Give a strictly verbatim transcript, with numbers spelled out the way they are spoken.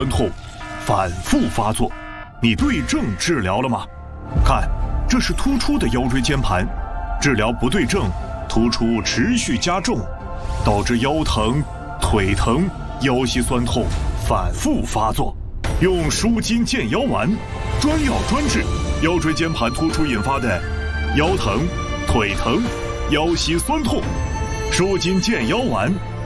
酸痛反复发作，你对症治疗了吗？看，这是突出的腰椎间盘，治疗不对症，突出持续加重，导致腰疼、腿疼、腰膝酸痛反复发作。用舒筋健腰丸，专药专治腰椎间盘突出引发的腰疼、腿疼、腰膝酸痛。舒筋健腰丸